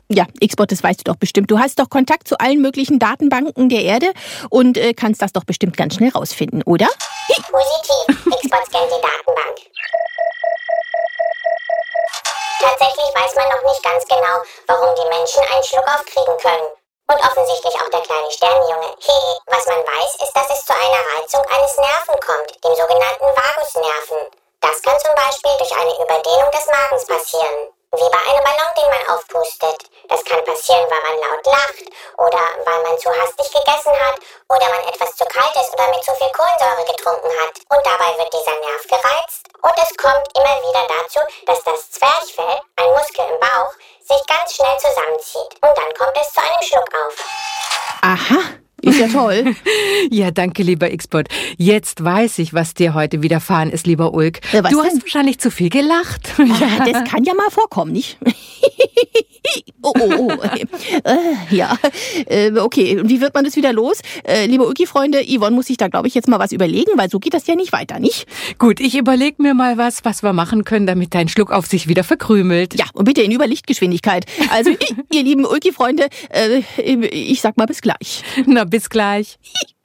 Ja, X-Bot, das weißt du doch bestimmt. Du hast doch Kontakt zu allen möglichen Datenbanken der Erde und kannst das doch bestimmt ganz schnell rausfinden, oder? Positiv. X-Bot scannt die Datenbank. Tatsächlich weiß man noch nicht ganz genau, warum die Menschen einen Schluck aufkriegen können. Und offensichtlich auch der kleine Sternenjunge. Was man weiß, ist, dass es zu einer Reizung eines Nerven kommt, dem sogenannten Vagusnerven. Das kann zum Beispiel durch eine Überdehnung des Magens passieren. Wie bei einem Ballon, den man aufpustet. Das kann passieren, weil man laut lacht oder weil man zu hastig gegessen hat oder man etwas zu kalt ist oder mit zu viel Kohlensäure getrunken hat. Und dabei wird dieser Nerv gereizt. Und es kommt immer wieder dazu, dass das Zwerchfell, ein Muskel im Bauch, sich ganz schnell zusammenzieht. Und dann kommt es zu einem Schluckauf. Aha. Ist ja toll. Ja, danke, lieber X-Bot. Jetzt weiß ich, was dir heute widerfahren ist, lieber Ulk. Was du denn? hast wahrscheinlich zu viel gelacht. Ja, das kann ja mal vorkommen, nicht? Oh. Ja, okay. Und wie wird man das wieder los? Liebe Ulki-Freunde, Yvonne muss sich da, glaube ich, jetzt mal was überlegen, weil so geht das ja nicht weiter, nicht? Gut, ich überlege mir mal was wir machen können, damit dein Schluckauf sich wieder verkrümelt. Ja, und bitte in Überlichtgeschwindigkeit. Also, ihr lieben Ulki-Freunde, ich sag mal bis gleich. Na, bis gleich.